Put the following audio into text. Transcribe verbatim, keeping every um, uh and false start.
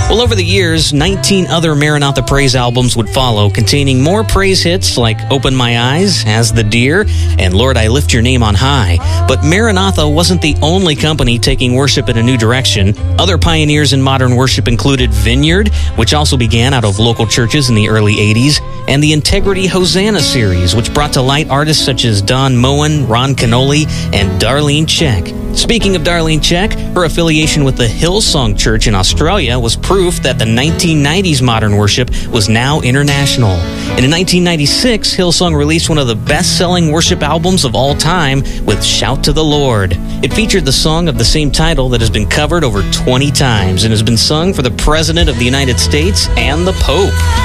Well, over the years, nineteen other Maranatha Praise albums would follow, containing more praise hits like Open My Eyes, As the Deer, and Lord, I Lift Your Name on High. But Maranatha wasn't the only company taking worship in a new direction. Other pioneers in modern worship included Vineyard, which also began out of local churches in the early eighties, and the Integrity Hosanna series, which brought to light artists such as Don Moen, Ron Canoli, and Darlene Zschech. Speaking of Darlene Zschech, her affiliation with the Hillsong Church in Australia was proof that the nineteen nineties modern worship was now international. And in nineteen ninety-six, Hillsong released one of the best-selling worship albums of all time with Shout to the Lord. It featured the song of the same title that has been covered over twenty times and has been sung for the President of the United States and the Pope.